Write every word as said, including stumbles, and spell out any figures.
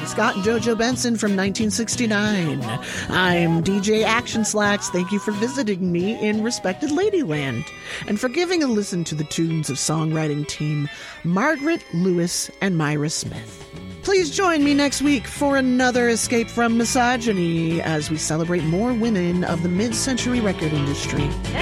Scott and JoJo Benson from nineteen sixty-nine. I'm D J Action Slacks. Thank you for visiting me in respected Ladyland and for giving a listen to the tunes of songwriting team Margaret Lewis and Myra Smith. Please join me next week for another Escape from Misogyny as we celebrate more women of the mid-century record industry.